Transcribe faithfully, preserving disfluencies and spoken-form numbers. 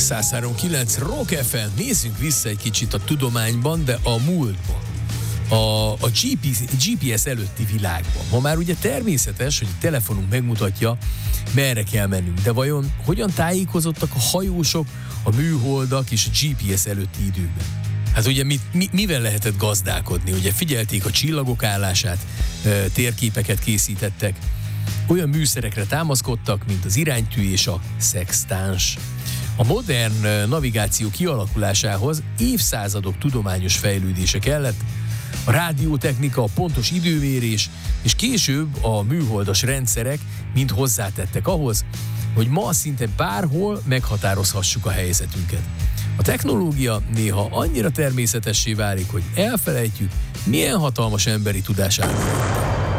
száz három kilenc Rock ef em. Nézzünk vissza egy kicsit a tudományban, de a múltban. A, a gé pé, gé pé es előtti világban. Ma már ugye természetes, hogy a telefonunk megmutatja, merre kell mennünk. De vajon hogyan tájékozottak a hajósok, a műholdak és a gé pé es előtti időben? Hát ugye mit, mi, mivel lehetett gazdálkodni? Ugye figyelték a csillagok állását, térképeket készítettek, olyan műszerekre támaszkodtak, mint az iránytű és a szextáns. A modern navigáció kialakulásához évszázadok tudományos fejlődése kellett, a rádiótechnika, a pontos időmérés és később a műholdas rendszerek mind hozzátettek ahhoz, hogy ma szinte bárhol meghatározhassuk a helyzetünket. A technológia néha annyira természetessé válik, hogy elfelejtjük, milyen hatalmas emberi tudás áll.